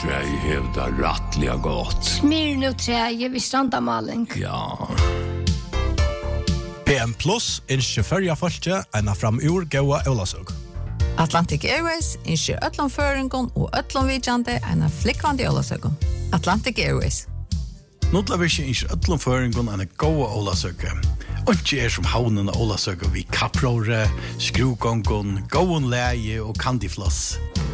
Smyrnutræi hevda rattliga gott. Smyrnutræi vid strandamaling. Ja. PM Plus innskje førja folke ena fram ur gåa Aulasøg. Atlantic Airways innskje öllum føringon og öllum vidjande ena flikkvandi Aulasøg. Atlantic Airways. Notlavirkje innskje öllum føringon ena gåa Aulasøg. Ikke som havnen av Aulasøg vi kappråre, skruvgongon, gåen leie og kandifloss.